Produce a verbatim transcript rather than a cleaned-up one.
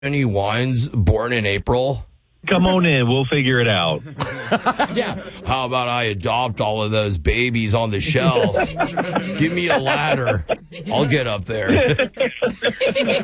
any wines born in April? Come on in. We'll figure it out. Yeah. How about I adopt all of those babies on the shelf? Give me a ladder. I'll get up there.